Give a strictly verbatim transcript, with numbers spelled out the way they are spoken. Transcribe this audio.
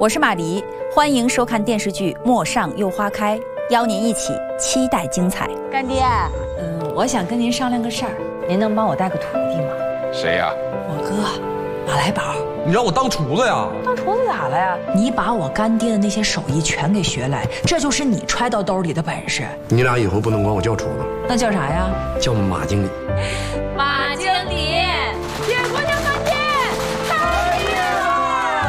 我是马黎，欢迎收看电视剧《陌上又花开》，邀您一起期待精彩。 干爹， 嗯，我想跟您商量个事儿，您能帮我带个徒弟吗？ 谁呀？ 我哥，马来宝。 你让我当厨子呀？ 当厨子咋了呀？你把我干爹的那些手艺全给学来，这就是你揣到兜里的本事。 你俩以后不能管我叫厨子， 那叫啥呀？ 叫马经理。